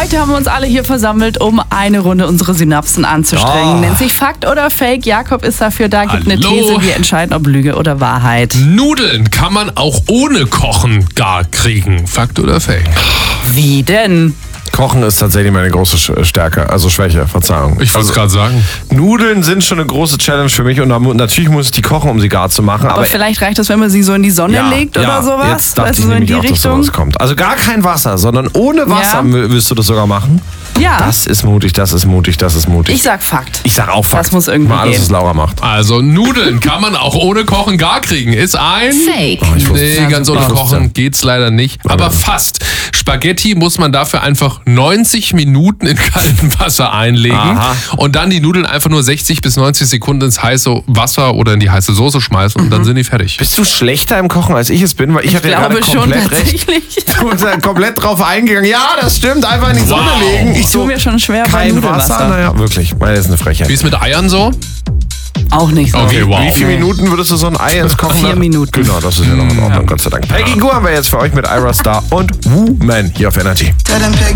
Heute haben wir uns alle hier versammelt, um eine Runde unsere Synapsen anzustrengen. Nennt sich Fakt oder Fake. Jakob ist dafür da, gibt eine These, wir entscheiden, ob Lüge oder Wahrheit. Nudeln kann man auch ohne Kochen gar kriegen. Fakt oder Fake? Wie denn? Kochen ist tatsächlich meine große Stärke, also Schwäche, Verzeihung. Ich wollte es gerade sagen. Nudeln sind schon eine große Challenge für mich und natürlich muss ich die kochen, um sie gar zu machen. Aber vielleicht reicht das, wenn man sie so in die Sonne legt oder sowas? Jetzt dachte weißt ich du, so in nämlich die auch, dass Richtung? sowas kommt. Also gar kein Wasser, sondern ohne Wasser willst du das sogar machen? Ja. Das ist mutig, das ist mutig, das ist mutig. Ich sag Fakt. Ich sag auch Fakt. Das muss irgendwie mal alles, gehen. was Laura macht. Also Nudeln kann man auch ohne Kochen gar kriegen. Ist ein... Fake. Nee, ganz ohne Kochen geht's leider nicht. Aber fast. Spaghetti muss man dafür einfach 90 Minuten in kaltem Wasser einlegen. Aha. Und dann die Nudeln einfach nur 60 bis 90 Sekunden ins heiße Wasser oder in die heiße Soße schmeißen und dann sind die fertig. Bist du schlechter im Kochen, als ich es bin? Weil ich hatte ja gerade glaube schon komplett recht. tatsächlich. Du bist ja komplett drauf eingegangen. Ja, das stimmt. Einfach in die Sonne legen. Ich tue mir schon schwer bei kein Nudelwasser. Wasser. Naja, wirklich. Weil das ist eine Frechheit. Wie ist mit Eiern so? Auch nicht so. Okay, wow. Wie viele Minuten würdest du so ein Ei ins Kochen 4 lassen? Minuten. Genau, das ist ja noch in Ordnung, Gott sei Dank. Peggy Gou haben wir jetzt für euch mit Ira Star und Woman hier auf Energy. Tell them Peggy